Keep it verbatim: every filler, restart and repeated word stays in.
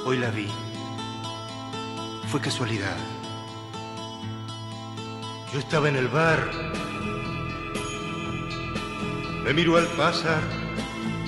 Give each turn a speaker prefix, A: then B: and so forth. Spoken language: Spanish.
A: Hoy la vi. Fue casualidad. Yo estaba en el bar. Me miró al pasar